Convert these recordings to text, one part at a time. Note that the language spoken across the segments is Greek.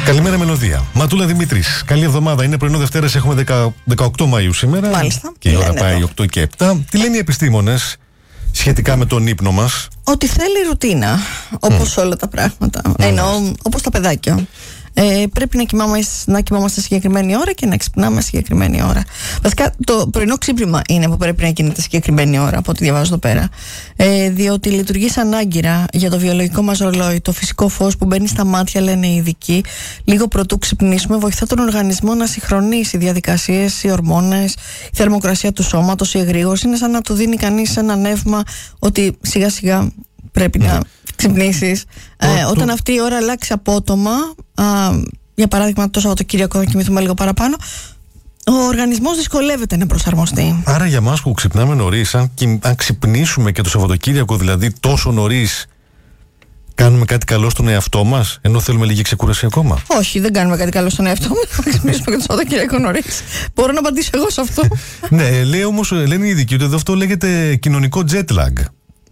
Καλημέρα, Μελωδία. Ματούλα Δημήτρης. Καλή εβδομάδα. Είναι πρωινό Δευτέρας, έχουμε 18 Μαΐου σήμερα. Μάλιστα. Και η ώρα πάει 8 και 7. Τι λένε οι επιστήμονες σχετικά με τον ύπνο μας? Ότι θέλει ρουτίνα, όπως όλα τα πράγματα. Εννοώ, όπως τα παιδάκια. Πρέπει να κοιμόμαστε συγκεκριμένη ώρα και να ξυπνάμε συγκεκριμένη ώρα. Βασικά, το πρωινό ξύπνημα είναι που πρέπει να γίνεται συγκεκριμένη ώρα, από ό,τι διαβάζω εδώ πέρα. Διότι λειτουργεί σαν άγκυρα για το βιολογικό μας ρολόι. Το φυσικό φως που μπαίνει στα μάτια, λένε οι ειδικοί, λίγο πρωτού ξυπνήσουμε, βοηθά τον οργανισμό να συγχρονίσει διαδικασίες, οι ορμόνες, η θερμοκρασία του σώματος, η εγρήγορση. Είναι σαν να του δίνει κανείς ένα νεύμα ότι σιγά σιγά πρέπει να ξυπνήσεις. Όταν αυτή η ώρα αλλάξει απότομα, για παράδειγμα το Σαββατοκύριακο να κοιμηθούμε λίγο παραπάνω, ο οργανισμός δυσκολεύεται να προσαρμοστεί. Άρα για μας που ξυπνάμε νωρίς, αν ξυπνήσουμε και το Σαββατοκύριακο δηλαδή τόσο νωρίς, κάνουμε κάτι καλό στον εαυτό μας, ενώ θέλουμε λίγη ξεκούραση ακόμα? Όχι, δεν κάνουμε κάτι καλό στον εαυτό μας. Θα ξυπνήσουμε και το Σαββατοκύριακο νωρίς. Μπορώ να απαντήσω εγώ σε αυτό? Ναι, λένε οι ειδικοί ότι αυτό λέγεται κοινωνικό jet lag.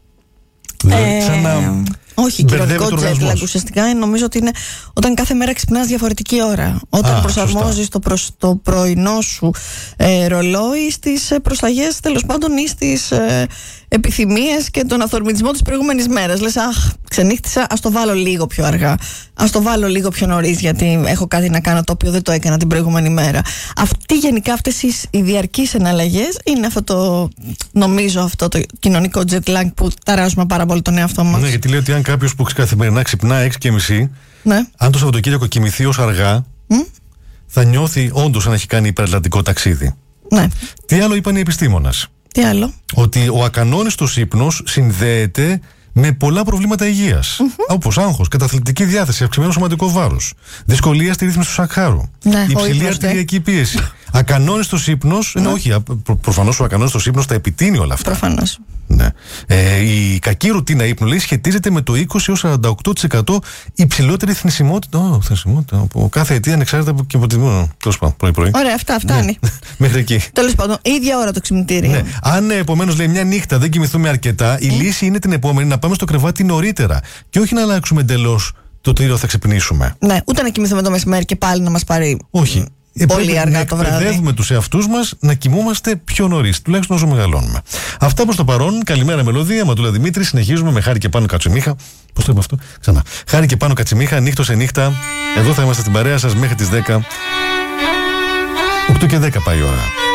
Σαν να... Όχι, κοινωνικό jet lag. Ουσιαστικά νομίζω ότι είναι όταν κάθε μέρα ξυπνάς διαφορετική ώρα. Όταν προσαρμόζεις το πρωινό σου ρολόι στις προσαλλαγές, τέλος πάντων, ή στις επιθυμίες και τον αυθορμητισμό της προηγούμενης μέρας. Λες, ξενύχτησα, ας το βάλω λίγο πιο αργά. Ας το βάλω λίγο πιο νωρίς, γιατί έχω κάτι να κάνω το οποίο δεν το έκανα την προηγούμενη μέρα. Γενικά αυτές οι διαρκείς εναλλαγές είναι νομίζω αυτό το κοινωνικό jet lag που ταράζουμε πάρα πολύ τον εαυτό μας. Ναι, γιατί λέει ότι αν κάποιος που καθημερινά ξυπνά 6:30, ναι, αν το Σαββατοκύριακο κοιμηθεί ως αργά, θα νιώθει όντως αν έχει κάνει υπερατλαντικό ταξίδι. Ναι. Τι άλλο είπαν οι επιστήμονες? Τι άλλο? Ότι ο ακανόνιστος ύπνος συνδέεται με πολλά προβλήματα υγείας. Όπως άγχος, καταθλιπτική διάθεση, αυξημένο σωματικό βάρος, δυσκολία στη ρύθμιση του σακχάρου, υψηλή αρτηριακή πίεση. Ακανόνιστος ύπνος, όχι, προφανώς ο ακανόνιστος ύπνος τα επιτείνει όλα αυτά. Προφανώς. Ναι. Η κακή ρουτίνα ύπνου, λέει, σχετίζεται με το 20-48% υψηλότερη θνησιμότητα από κάθε αιτία, ανεξάρτητα από την πρωί-πρωί. Ωραία, αυτά φτάνει. Ναι. Μέχρι εκεί. Τέλος πάντων, η ίδια ώρα το ξυπνητήρι. Ναι. Αν επομένως, λέει, μια νύχτα δεν κοιμηθούμε αρκετά, η λύση είναι την επόμενη να πάμε στο κρεβάτι νωρίτερα και όχι να αλλάξουμε εντελώς το τι ώρα θα ξυπνήσουμε. Ναι, ούτε να κοιμηθούμε το μεσημέρι και πάλι να μας πάρει. Όχι. Πολύ αργά το βράδυ. Εκπαιδεύουμε τους εαυτούς μας να κοιμούμαστε πιο νωρίς, τουλάχιστον όσο μεγαλώνουμε. Αυτά προς το παρόν. Καλημέρα, Μελωδία. Ματούλα Δημήτρη. Συνεχίζουμε με Χάρη και Πάνο Κατσιμίχα. Πώς το είπα αυτό? Ξανά. Χάρη και Πάνο Κατσιμίχα, νύχτωσε νύχτα. Εδώ θα είμαστε στην παρέα σας μέχρι τις 10. 8 και 10 πάει η ώρα.